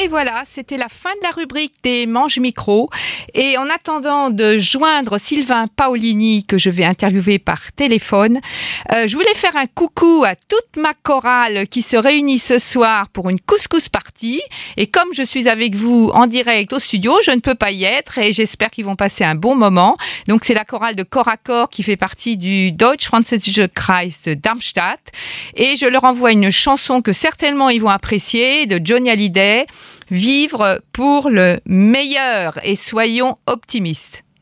Et voilà, c'était la fin de la rubrique des Manges Micro. Et en attendant de joindre Sylvain Paolini, que je vais interviewer par téléphone, je voulais faire un coucou à toute ma chorale qui se réunit ce soir pour une couscous party. Et comme je suis avec vous en direct au studio, je ne peux pas y être et j'espère qu'ils vont passer un bon moment. Donc c'est la chorale de Corps à Corps qui fait partie du Deutsch Französische Kreis de Darmstadt. Et je leur envoie une chanson que certainement ils vont apprécier, de Johnny Hallyday, Vivre pour le meilleur, et soyons optimistes.